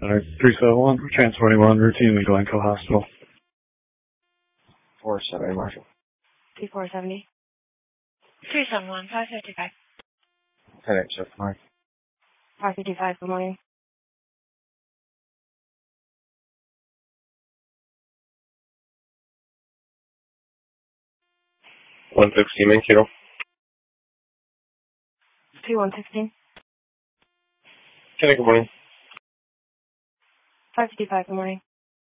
371, we're transporting one routinely Glencoe Hospital. 470, Marshall. T470. 371, 555. 10-8, Chef Mark. 555, good morning. Mankato. 3116. 10, good morning. 555, good morning.